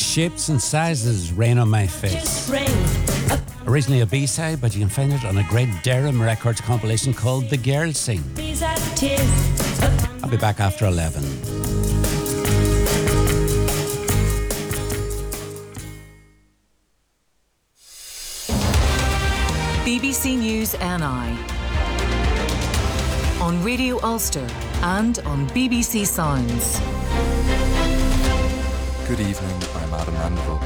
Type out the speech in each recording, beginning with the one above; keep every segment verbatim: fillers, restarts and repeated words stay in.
Shapes and Sizes, Rain on My Face. Originally a B-side, but you can find it on a great Durham Records compilation called The Girls Sing. I'll be back after eleven. B B C News N I on Radio Ulster and on B B C Sounds. Good evening, I'm Adam Mandeville.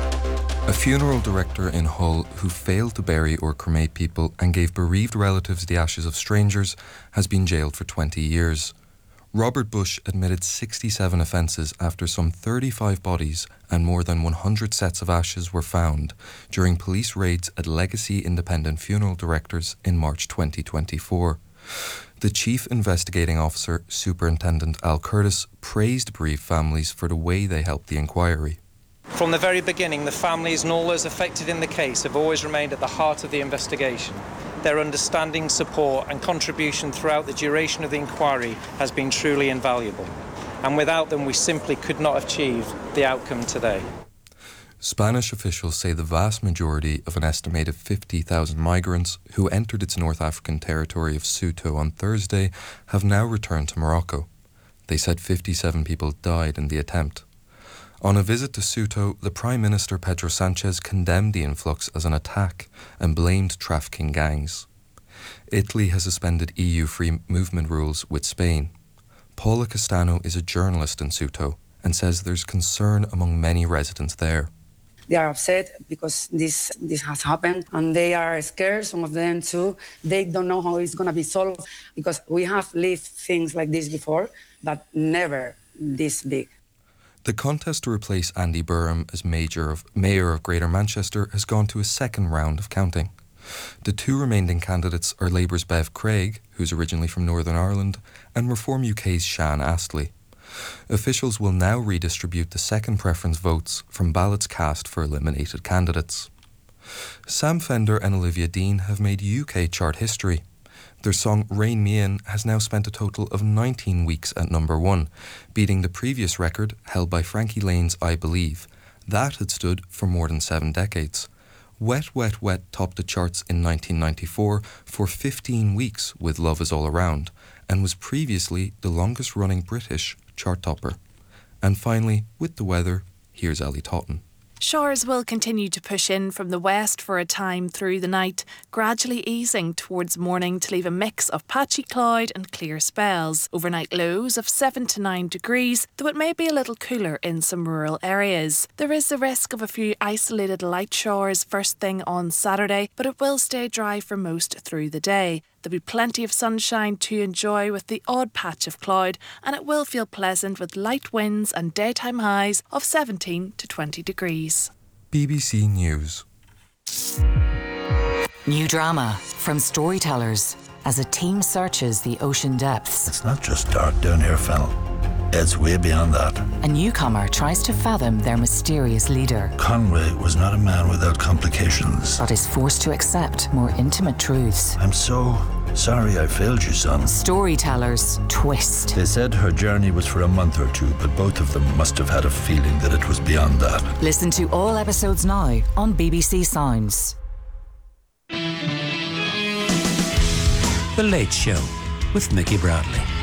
A funeral director in Hull who failed to bury or cremate people and gave bereaved relatives the ashes of strangers has been jailed for twenty years. Robert Bush admitted sixty-seven offences after some thirty-five bodies and more than one hundred sets of ashes were found during police raids at Legacy Independent Funeral Directors in March twenty twenty-four. The Chief Investigating Officer, Superintendent Al Curtis, praised bereaved families for the way they helped the inquiry. From the very beginning, the families and all those affected in the case have always remained at the heart of the investigation. Their understanding, support and contribution throughout the duration of the inquiry has been truly invaluable. And without them, we simply could not have achieved the outcome today. Spanish officials say the vast majority of an estimated fifty thousand migrants who entered its North African territory of Ceuta on Thursday have now returned to Morocco. They said fifty-seven people died in the attempt. On a visit to Ceuta, the Prime Minister Pedro Sanchez condemned the influx as an attack and blamed trafficking gangs. Italy has suspended E U free movement rules with Spain. Paula Castano is a journalist in Ceuta and says there's concern among many residents there. They are upset because this this has happened and they are scared, some of them too. They don't know how it's going to be solved because we have lived things like this before, but never this big. The contest to replace Andy Burnham as Mayor of, Mayor of Greater Manchester has gone to a second round of counting. The two remaining candidates are Labour's Bev Craig, who's originally from Northern Ireland, and Reform U K's Sian Astley. Officials will now redistribute the second preference votes from ballots cast for eliminated candidates. Sam Fender and Olivia Dean have made U K chart history. Their song Rain Me In has now spent a total of nineteen weeks at number one, beating the previous record held by Frankie Lane's I Believe. That had stood for more than seven decades. Wet, Wet, Wet topped the charts in nineteen ninety-four for fifteen weeks with Love Is All Around, and was previously the longest-running British chart topper. And finally, with the weather, here's Ellie Totten. Showers will continue to push in from the west for a time through the night, gradually easing towards morning to leave a mix of patchy cloud and clear spells. Overnight lows of seven to nine degrees, though it may be a little cooler in some rural areas. There is the risk of a few isolated light showers first thing on Saturday, but it will stay dry for most through the day. There'll be plenty of sunshine to enjoy with the odd patch of cloud, and it will feel pleasant with light winds and daytime highs of seventeen to twenty degrees. B B C News. New drama from Storytellers as a team searches the ocean depths. It's not just dark down here, Fennel. It's way beyond that. A newcomer tries to fathom their mysterious leader. Conway was not a man without complications. But is forced to accept more intimate truths. I'm so sorry I failed you, son. Storytellers Twist. They said her journey was for a month or two, but both of them must have had a feeling that it was beyond that. Listen to all episodes now on B B C Sounds. The Late Show with Mickey Bradley.